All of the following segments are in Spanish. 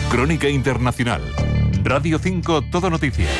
Crónica Internacional. Radio 5 Todo Noticias.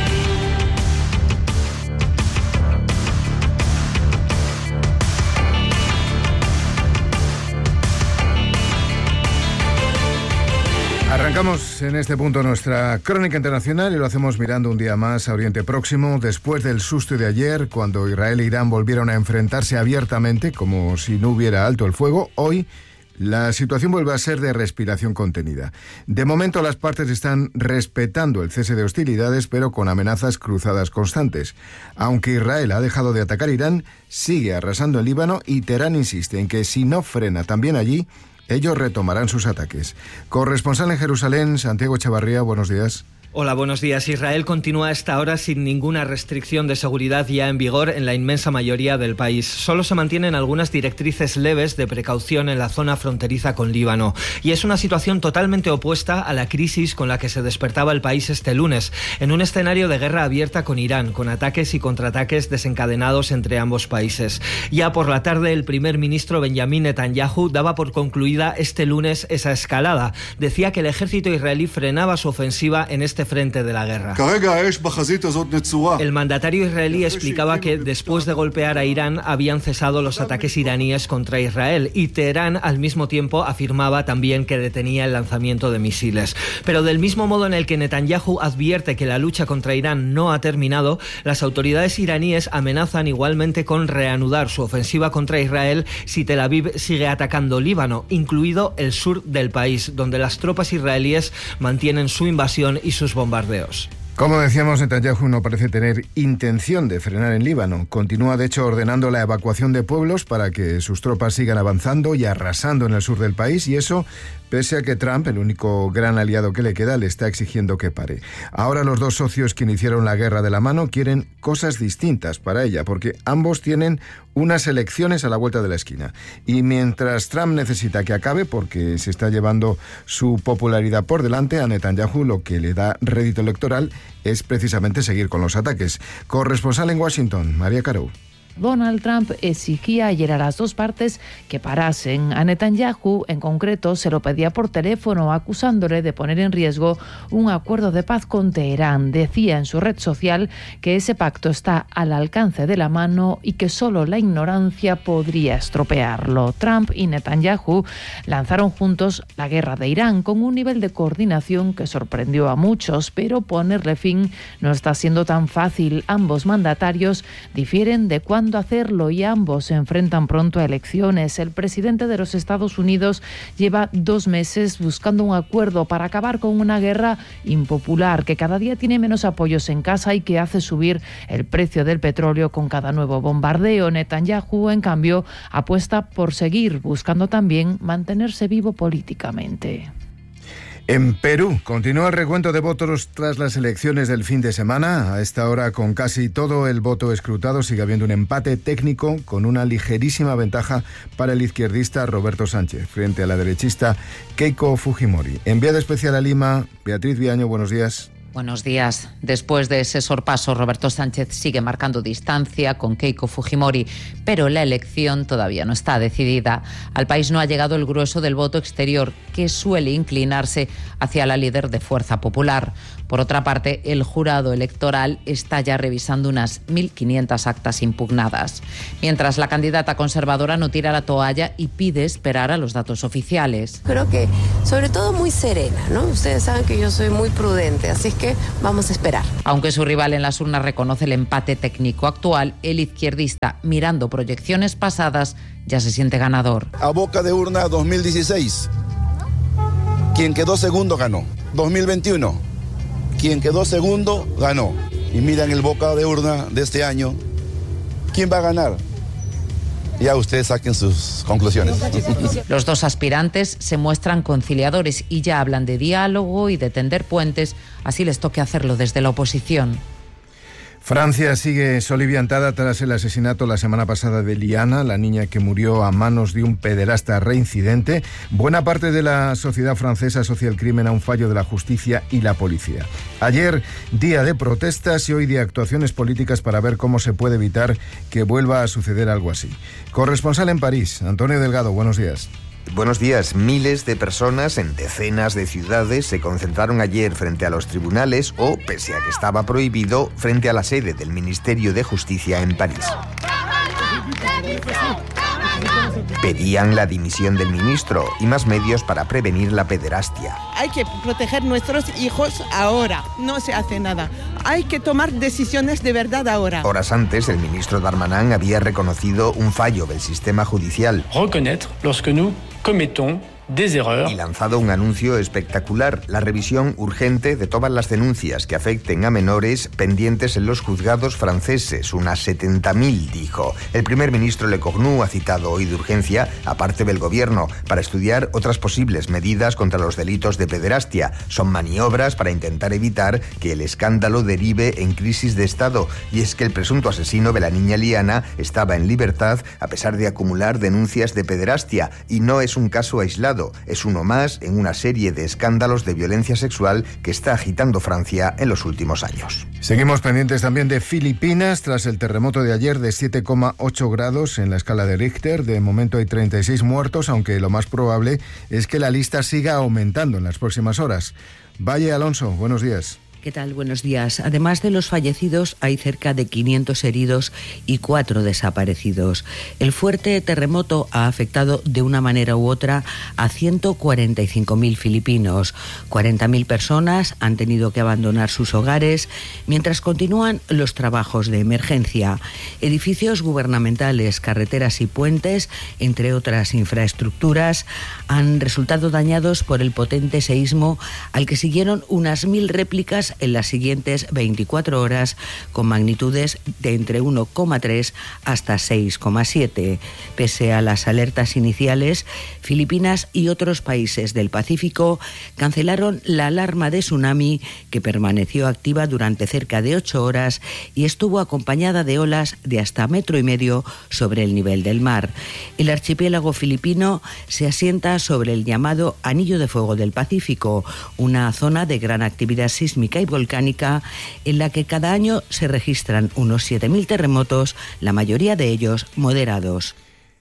Arrancamos en este punto nuestra crónica internacional y lo hacemos mirando un día más a Oriente Próximo, después del susto de ayer, cuando Israel e Irán volvieron a enfrentarse abiertamente, como si no hubiera alto el fuego. Hoy la situación vuelve a ser de respiración contenida. De momento las partes están respetando el cese de hostilidades, pero con amenazas cruzadas constantes. Aunque Israel ha dejado de atacar, Irán sigue arrasando el Líbano y Teherán insiste en que si no frena también allí, ellos retomarán sus ataques. Corresponsal en Jerusalén, Santiago Echevarría, buenos días. Hola, buenos días. Israel continúa a esta hora sin ninguna restricción de seguridad ya en vigor en la inmensa mayoría del país. Solo se mantienen algunas directrices leves de precaución en la zona fronteriza con Líbano. Y es una situación totalmente opuesta a la crisis con la que se despertaba el país este lunes, en un escenario de guerra abierta con Irán, con ataques y contraataques desencadenados entre ambos países. Ya por la tarde, el primer ministro Benjamin Netanyahu daba por concluida este lunes esa escalada. Decía que el ejército israelí frenaba su ofensiva en este frente de la guerra. El mandatario israelí explicaba que después de golpear a Irán habían cesado los ataques iraníes contra Israel, y Teherán al mismo tiempo afirmaba también que detenía el lanzamiento de misiles. Pero del mismo modo en el que Netanyahu advierte que la lucha contra Irán no ha terminado, las autoridades iraníes amenazan igualmente con reanudar su ofensiva contra Israel si Tel Aviv sigue atacando Líbano, incluido el sur del país, donde las tropas israelíes mantienen su invasión y sus bombardeos. Como decíamos, Netanyahu no parece tener intención de frenar en Líbano. Continúa, de hecho, ordenando la evacuación de pueblos para que sus tropas sigan avanzando y arrasando en el sur del país, y eso pese a que Trump, el único gran aliado que le queda, le está exigiendo que pare. Ahora los dos socios que iniciaron la guerra de la mano quieren cosas distintas para ella, porque ambos tienen unas elecciones a la vuelta de la esquina. Y mientras Trump necesita que acabe, porque se está llevando su popularidad por delante, a Netanyahu lo que le da rédito electoral es precisamente seguir con los ataques. Corresponsal en Washington, María Carou. Donald Trump exigía ayer a las dos partes que parasen. A Netanyahu, en concreto, se lo pedía por teléfono, acusándole de poner en riesgo un acuerdo de paz con Teherán. Decía en su red social que ese pacto está al alcance de la mano y que solo la ignorancia podría estropearlo. Trump y Netanyahu lanzaron juntos la guerra de Irán con un nivel de coordinación que sorprendió a muchos, pero ponerle fin no está siendo tan fácil. Ambos mandatarios difieren de cuándo hacerlo y ambos se enfrentan pronto a elecciones. El presidente de los Estados Unidos lleva 2 meses buscando un acuerdo para acabar con una guerra impopular que cada día tiene menos apoyos en casa y que hace subir el precio del petróleo con cada nuevo bombardeo. Netanyahu, en cambio, apuesta por seguir buscando también mantenerse vivo políticamente. En Perú continúa el recuento de votos tras las elecciones del fin de semana. A esta hora, con casi todo el voto escrutado, sigue habiendo un empate técnico con una ligerísima ventaja para el izquierdista Roberto Sánchez frente a la derechista Keiko Fujimori. Enviada especial a Lima, Beatriz Viaño, buenos días. Buenos días. Después de ese sorpaso, Roberto Sánchez sigue marcando distancia con Keiko Fujimori, pero la elección todavía no está decidida. Al país no ha llegado el grueso del voto exterior, que suele inclinarse hacia la líder de Fuerza Popular. Por otra parte, el jurado electoral está ya revisando unas 1.500 actas impugnadas. Mientras, la candidata conservadora no tira la toalla y pide esperar a los datos oficiales. Creo que, sobre todo, muy serena, ¿no? Ustedes saben que yo soy muy prudente, así que vamos a esperar. Aunque su rival en las urnas reconoce el empate técnico actual, el izquierdista, mirando proyecciones pasadas, ya se siente ganador. A boca de urna 2016, quien quedó segundo ganó. 2021, quien quedó segundo ganó. Y miran el boca de urna de este año, ¿quién va a ganar? Ya ustedes saquen sus conclusiones. Los dos aspirantes se muestran conciliadores y ya hablan de diálogo y de tender puentes, así les toque hacerlo desde la oposición. Francia sigue soliviantada tras el asesinato la semana pasada de Liana, la niña que murió a manos de un pederasta reincidente. Buena parte de la sociedad francesa asocia el crimen a un fallo de la justicia y la policía. Ayer, día de protestas y hoy de actuaciones políticas para ver cómo se puede evitar que vuelva a suceder algo así. Corresponsal en París, Antonio Delgado, buenos días. Buenos días. Miles de personas en decenas de ciudades se concentraron ayer frente a los tribunales o, pese a que estaba prohibido, frente a la sede del Ministerio de Justicia en París. Pedían la dimisión del ministro y más medios para prevenir la pederastia. Hay que proteger nuestros hijos ahora, no se hace nada. Hay que tomar decisiones de verdad ahora. Horas antes, el ministro Darmanin había reconocido un fallo del sistema judicial. Reconnaître lorsque nous commettons des erreurs. Y lanzado un anuncio espectacular, la revisión urgente de todas las denuncias que afecten a menores pendientes en los juzgados franceses, unas 70.000, dijo. El primer ministro Lecornu ha citado hoy de urgencia a parte del gobierno para estudiar otras posibles medidas contra los delitos de pederastia. Son maniobras para intentar evitar que el escándalo derive en crisis de Estado, y es que el presunto asesino de la niña Liana estaba en libertad a pesar de acumular denuncias de pederastia, y no es un caso aislado. Es uno más en una serie de escándalos de violencia sexual que está agitando Francia en los últimos años. Seguimos pendientes también de Filipinas tras el terremoto de ayer de 7,8 grados en la escala de Richter. De momento hay 36 muertos, aunque lo más probable es que la lista siga aumentando en las próximas horas. Valle Alonso, buenos días. ¿Qué tal? Buenos días. Además de los fallecidos, hay cerca de 500 heridos y 4 desaparecidos. El fuerte terremoto ha afectado de una manera u otra a 145.000 filipinos. 40.000 personas han tenido que abandonar sus hogares mientras continúan los trabajos de emergencia. Edificios gubernamentales, carreteras y puentes, entre otras infraestructuras, han resultado dañados por el potente seísmo al que siguieron unas 1.000 réplicas en las siguientes 24 horas, con magnitudes de entre 1,3 hasta 6,7. Pese a las alertas iniciales, Filipinas y otros países del Pacífico cancelaron la alarma de tsunami, que permaneció activa durante cerca de 8 horas y estuvo acompañada de olas de hasta 1,5 metros sobre el nivel del mar. El archipiélago filipino se asienta sobre el llamado Anillo de Fuego del Pacífico, una zona de gran actividad sísmica y volcánica en la que cada año se registran unos 7.000 terremotos, la mayoría de ellos moderados.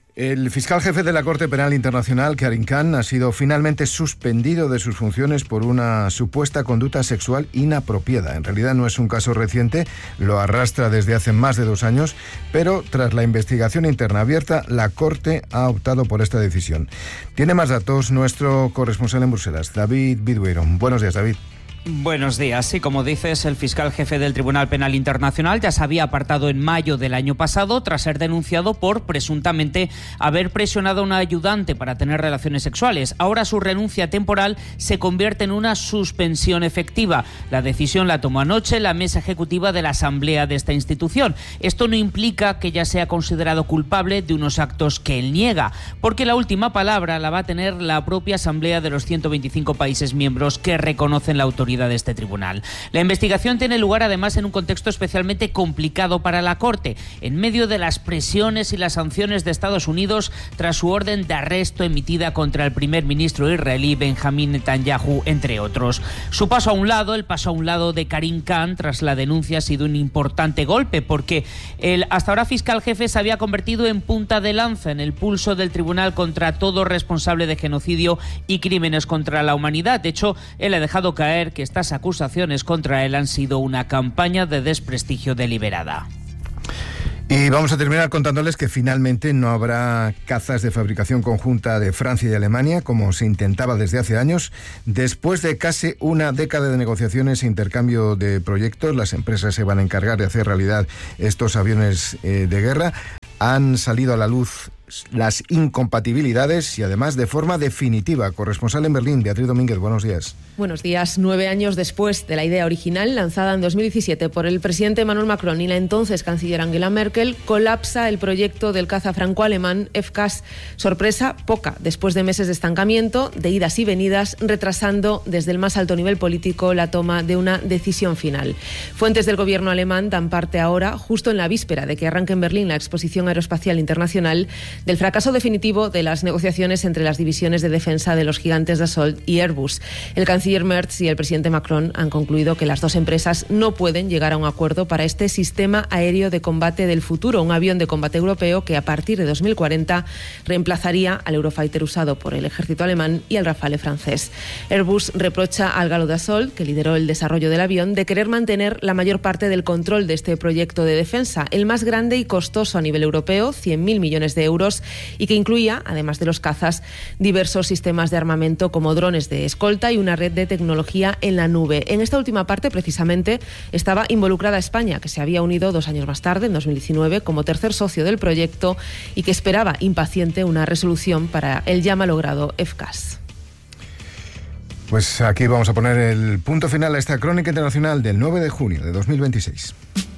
El fiscal jefe de la Corte Penal Internacional, Karim Khan, ha sido finalmente suspendido de sus funciones por una supuesta conducta sexual inapropiada. En realidad no es un caso reciente, lo arrastra desde hace más de 2 años, pero tras la investigación interna abierta, la Corte ha optado por esta decisión. Tiene más datos nuestro corresponsal en Bruselas, David Biduero. Buenos días, David. Buenos días. Sí, como dices, el fiscal jefe del Tribunal Penal Internacional ya se había apartado en mayo del año pasado tras ser denunciado por presuntamente haber presionado a una ayudante para tener relaciones sexuales. Ahora su renuncia temporal se convierte en una suspensión efectiva. La decisión la tomó anoche la mesa ejecutiva de la asamblea de esta institución. Esto no implica que ya sea considerado culpable de unos actos que él niega, porque la última palabra la va a tener la propia asamblea de los 125 países miembros que reconocen la autoridad de este tribunal. La investigación tiene lugar además en un contexto especialmente complicado para la Corte, en medio de las presiones y las sanciones de Estados Unidos tras su orden de arresto emitida contra el primer ministro israelí Benjamín Netanyahu, entre otros. El paso a un lado de Karim Khan tras la denuncia ha sido un importante golpe, porque el hasta ahora fiscal jefe se había convertido en punta de lanza en el pulso del tribunal contra todo responsable de genocidio y crímenes contra la humanidad. De hecho, él ha dejado caer que estas acusaciones contra él han sido una campaña de desprestigio deliberada. Y vamos a terminar contándoles que finalmente no habrá cazas de fabricación conjunta de Francia y Alemania, como se intentaba desde hace años. Después de casi una década de negociaciones e intercambio de proyectos, las empresas se van a encargar de hacer realidad estos aviones de guerra. Han salido a la luz las incompatibilidades y además de forma definitiva. Corresponsal en Berlín, Beatriz Domínguez, buenos días. Buenos días. 9 años después de la idea original, lanzada en 2017 por el presidente Emmanuel Macron y la entonces canciller Angela Merkel, colapsa el proyecto del caza franco-alemán FCAS. Sorpresa poca, después de meses de estancamiento, de idas y venidas, retrasando desde el más alto nivel político la toma de una decisión final. Fuentes del gobierno alemán dan parte ahora, justo en la víspera de que arranque en Berlín la Exposición Aeroespacial Internacional, del fracaso definitivo de las negociaciones entre las divisiones de defensa de los gigantes Dassault y Airbus. El canciller Merz y el presidente Macron han concluido que las dos empresas no pueden llegar a un acuerdo para este sistema aéreo de combate del futuro, un avión de combate europeo que a partir de 2040 reemplazaría al Eurofighter usado por el ejército alemán y al Rafale francés. Airbus reprocha al galo Dassault, que lideró el desarrollo del avión, de querer mantener la mayor parte del control de este proyecto de defensa, el más grande y costoso a nivel europeo, 100.000 millones de euros, y que incluía, además de los cazas, diversos sistemas de armamento como drones de escolta y una red de tecnología en la nube. En esta última parte, precisamente, estaba involucrada España, que se había unido 2 años más tarde, en 2019, como tercer socio del proyecto y que esperaba impaciente una resolución para el ya malogrado FCAS. Pues aquí vamos a poner el punto final a esta crónica internacional del 9 de junio de 2026.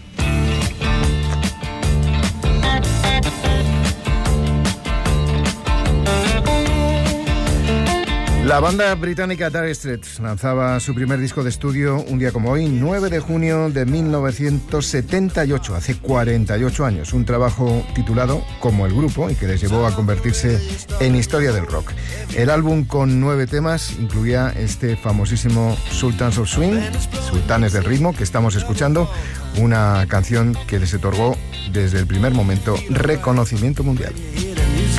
La banda británica Dire Straits lanzaba su primer disco de estudio un día como hoy, 9 de junio de 1978, hace 48 años. Un trabajo titulado Como el grupo y que les llevó a convertirse en historia del rock. El álbum con 9 temas incluía este famosísimo Sultans of Swing, Sultanes del Ritmo, que estamos escuchando, una canción que les otorgó desde el primer momento reconocimiento mundial.